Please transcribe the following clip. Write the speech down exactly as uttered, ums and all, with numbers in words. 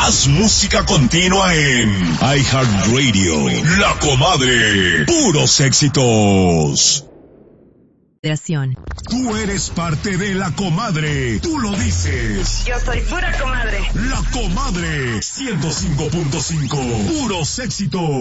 Más música continua en iHeartRadio. La Comadre. Puros éxitos. Tú eres parte de La Comadre. Tú lo dices. Yo soy pura comadre. La Comadre. ciento cinco punto cinco. Puros éxitos.